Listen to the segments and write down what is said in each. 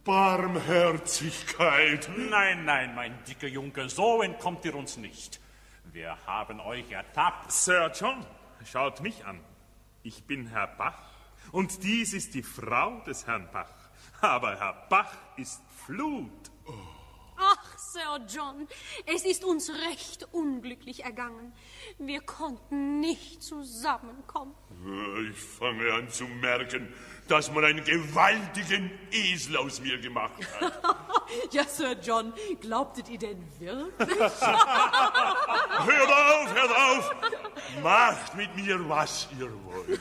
Barmherzigkeit. Nein, nein, mein dicker Junker, so entkommt ihr uns nicht. Wir haben euch ertappt. Sir John, schaut mich an. Ich bin Herr Bach und dies ist die Frau des Herrn Bach. Aber Herr Bach ist Flut. Ach, Sir John, es ist uns recht unglücklich ergangen. Wir konnten nicht zusammenkommen. Ich fange an zu merken, dass man einen gewaltigen Esel aus mir gemacht hat. Ja, Sir John, glaubtet ihr denn wirklich? Hört auf! Macht mit mir, was ihr wollt.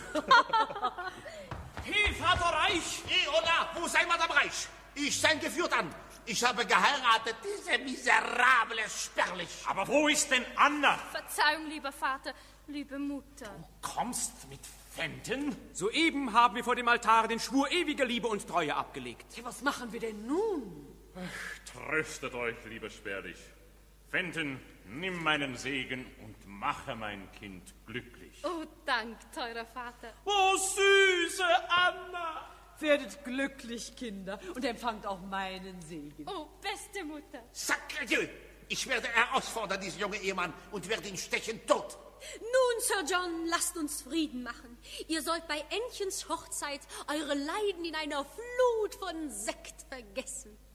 Hey, Vater Reich! Oder, wo sei Madame Reich? Ich sein geführt an. Ich habe geheiratet, diese miserable Sperlich. Aber wo ist denn Anna? Verzeihung, lieber Vater, liebe Mutter. Kommst mit Fenton? Soeben haben wir vor dem Altar den Schwur ewiger Liebe und Treue abgelegt. Ja, was machen wir denn nun? Tröstet euch, lieber Sperlich. Fenton, nimm meinen Segen und mache mein Kind glücklich. Oh, Dank, teurer Vater. Oh, süße Anna! Werdet glücklich, Kinder, und empfangt auch meinen Segen. Oh, beste Mutter. Sacre Dieu! Ich werde herausfordern, diesen jungen Ehemann, und werde ihn stechen tot. Nun, Sir John, lasst uns Frieden machen. Ihr sollt bei Ännchens Hochzeit eure Leiden in einer Flut von Sekt vergessen.